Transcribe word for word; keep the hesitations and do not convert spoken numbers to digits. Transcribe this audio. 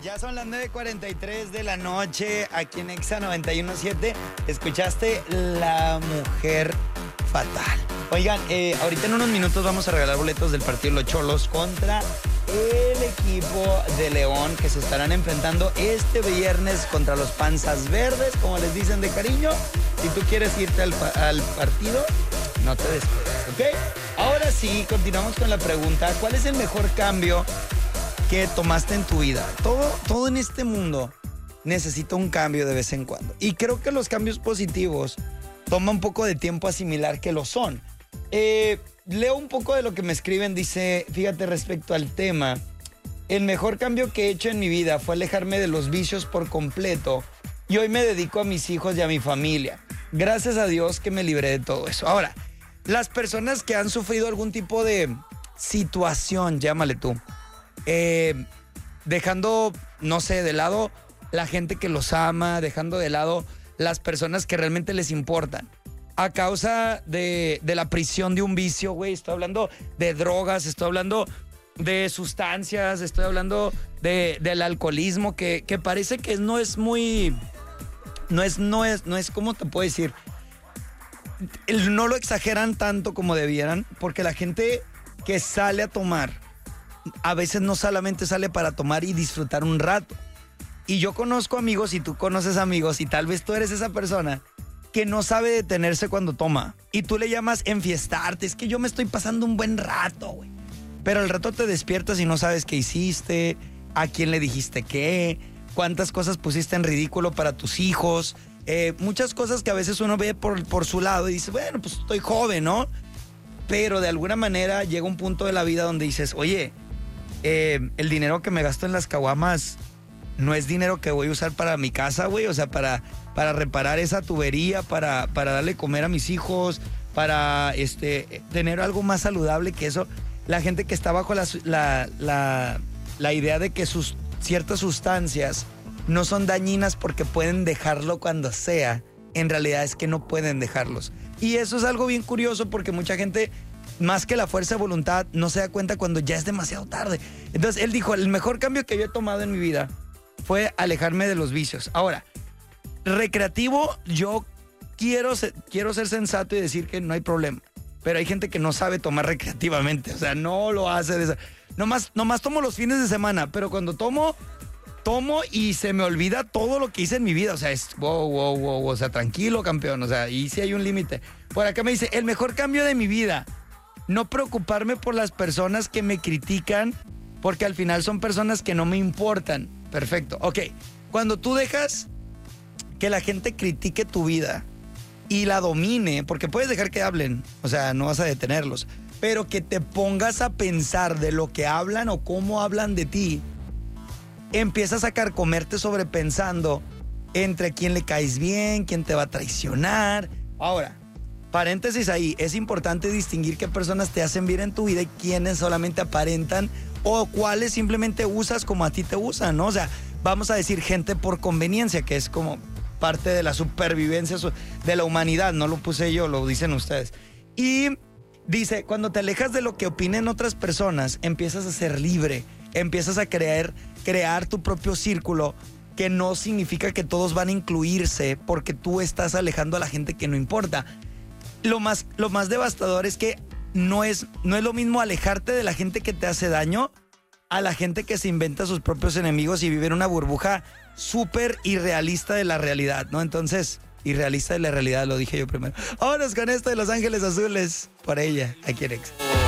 Ya son las nueve cuarenta y tres de la noche aquí en Exa noventa y uno punto siete. Escuchaste La Mujer Fatal. Oigan, eh, ahorita en unos minutos vamos a regalar boletos del partido de los Cholos contra el equipo de León, que se estarán enfrentando este viernes contra los Panzas Verdes, como les dicen de cariño. Si tú quieres irte al, al partido, no te despegues, ¿ok? Ahora sí, continuamos con la pregunta. ¿Cuál es el mejor cambio que tomaste en tu vida? Todo, todo en este mundo necesita un cambio de vez en cuando. Y creo que los cambios positivos toma un poco de tiempo asimilar que lo son. Eh, leo un poco de lo que me escriben. Dice, fíjate, respecto al tema, el mejor cambio que he hecho en mi vida fue alejarme de los vicios por completo y hoy me dedico a mis hijos y a mi familia. Gracias a Dios que me libré de todo eso. Ahora, las personas que han sufrido algún tipo de situación, llámale tú, Eh, dejando, no sé, de lado la gente que los ama, dejando de lado las personas que realmente les importan, a causa de, de la prisión de un vicio, güey. Estoy hablando de drogas, estoy hablando de sustancias, estoy hablando de, del alcoholismo, que, que parece que no es muy, no es, no es, no es, ¿cómo te puedo decir? No lo exageran tanto como debieran, porque la gente que sale a tomar a veces no solamente sale para tomar y disfrutar un rato. Y yo conozco amigos, y tú conoces amigos, y tal vez tú eres esa persona que no sabe detenerse cuando toma. Y tú le llamas enfiestarte. Es que yo me estoy pasando un buen rato, güey. Pero al rato te despiertas y no sabes qué hiciste, a quién le dijiste qué, cuántas cosas pusiste en ridículo para tus hijos. Eh, muchas cosas que a veces uno ve por, por su lado y dice, bueno, pues estoy joven, ¿no? Pero de alguna manera llega un punto de la vida donde dices, oye, Eh, el dinero que me gasto en las caguamas no es dinero que voy a usar para mi casa, güey. O sea, para, para reparar esa tubería, para, para darle comer a mis hijos, para este, tener algo más saludable que eso. La gente que está bajo la, la, la, la idea de que sus ciertas sustancias no son dañinas porque pueden dejarlo cuando sea, en realidad es que no pueden dejarlos. Y eso es algo bien curioso porque mucha gente, más que la fuerza de voluntad, no se da cuenta cuando ya es demasiado tarde. Entonces él dijo, el mejor cambio que yo he tomado en mi vida fue alejarme de los vicios. Ahora, recreativo, yo quiero ser, quiero ser sensato y decir que no hay problema, pero hay gente que no sabe tomar recreativamente, o sea, no lo hace de esa. Nomás, nomás tomo los fines de semana, pero cuando tomo, tomo y se me olvida todo lo que hice en mi vida. O sea, es wow, wow, wow, o sea, tranquilo, campeón, o sea, y sí hay un límite. Por acá me dice, el mejor cambio de mi vida, no preocuparme por las personas que me critican, porque al final son personas que no me importan. Perfecto. Ok, cuando tú dejas que la gente critique tu vida y la domine, porque puedes dejar que hablen, o sea, no vas a detenerlos, pero que te pongas a pensar de lo que hablan o cómo hablan de ti, empiezas a carcomerte sobrepensando entre quién le caes bien, quién te va a traicionar. Ahora, paréntesis ahí, es importante distinguir qué personas te hacen bien en tu vida y quiénes solamente aparentan o cuáles simplemente usas como a ti te usan, ¿no? O sea, vamos a decir gente por conveniencia, que es como parte de la supervivencia de la humanidad, no lo puse yo, lo dicen ustedes. Y dice, cuando te alejas de lo que opinen otras personas, empiezas a ser libre, empiezas a crear, crear tu propio círculo, que no significa que todos van a incluirse porque tú estás alejando a la gente que no importa. Lo más, lo más devastador es que no es, no es lo mismo alejarte de la gente que te hace daño a la gente que se inventa sus propios enemigos y vive en una burbuja súper irrealista de la realidad, ¿no? Entonces, irrealista de la realidad, lo dije yo primero. Vámonos con esto de Los Ángeles Azules, por ella, aquí en Exa.